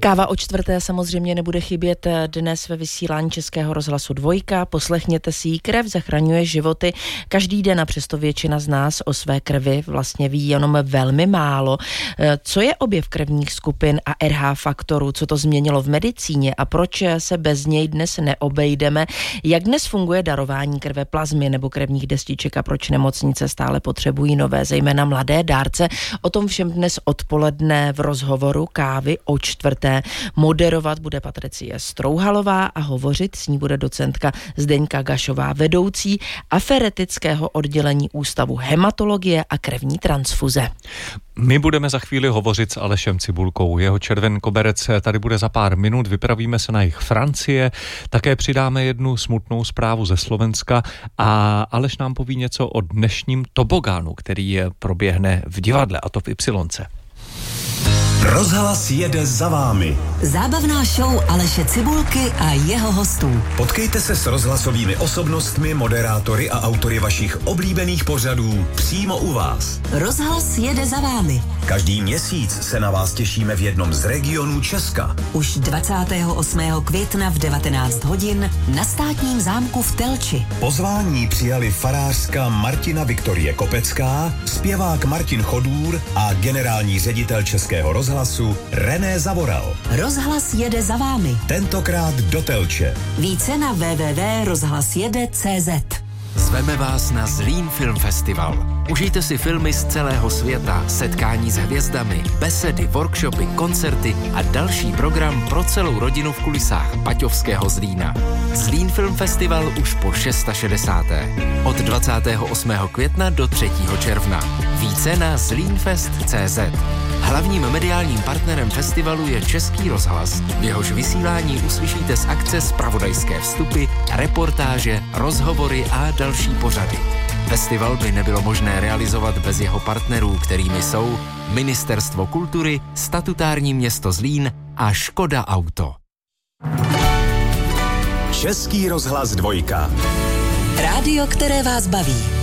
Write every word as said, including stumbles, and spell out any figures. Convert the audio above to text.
Káva o čtvrté samozřejmě nebude chybět dnes ve vysílání Českého rozhlasu Dvojka. Poslechněte si ji. Krev zachraňuje životy každý den a přesto většina z nás o své krvi vlastně ví jenom velmi málo. Co je objev krevních skupin a R H faktorů? Co to změnilo v medicíně a proč se bez něj dnes neobejdeme? Jak dnes funguje darování krve, plazmy nebo krevních destiček a proč nemocnice stále potřebují nové, zejména mladé dárce? O tom všem dnes odpoledne v rozhovoru Kávy o čtvrté moderovat bude Patricie Strouhalová a hovořit s ní bude docentka Zdeňka Gašová, vedoucí aferetického oddělení Ústavu hematologie a krevní transfuze. My budeme za chvíli hovořit s Alešem Cibulkou. Jeho červen koberec tady bude za pár minut, vypravíme se na jih Francie, také přidáme jednu smutnou zprávu ze Slovenska a Aleš nám poví něco o dnešním tobogánu, který proběhne v divadle, a to v Ypsilonce. Rozhlas jede za vámi. Zábavná show Aleše Cibulky a jeho hostů. Potkejte se s rozhlasovými osobnostmi, moderátory a autory vašich oblíbených pořadů přímo u vás. Rozhlas jede za vámi. Každý měsíc se na vás těšíme v jednom z regionů Česka. Už dvacátého osmého května v devatenáct hodin na Státním zámku v Telči. Pozvání přijali farářka Martina Viktorie Kopecká, zpěvák Martin Chodůr a generální ředitel Českého rozhlasu Rozhlasu René Zavoral. Rozhlas jede za vámi. Tentokrát do Telče. Více na w w w tečka rozhlasjede tečka cé zet. Zveme vás na Zlín Film Festival. Užijte si filmy z celého světa, setkání s hvězdami, besedy, workshopy, koncerty a další program pro celou rodinu v kulisách Paťovského Zlína. Zlín Film Festival už po šedesáté šesté Od dvacátého osmého května do třetího června. Více na zlínfest tečka cé zet. Hlavním mediálním partnerem festivalu je Český rozhlas. V jehož vysílání uslyšíte z akce zpravodajské vstupy, reportáže, rozhovory a další pořady. Festival by nebylo možné realizovat bez jeho partnerů, kterými jsou Ministerstvo kultury, statutární město Zlín a Škoda Auto. Český rozhlas Dvojka. Rádio, které vás baví.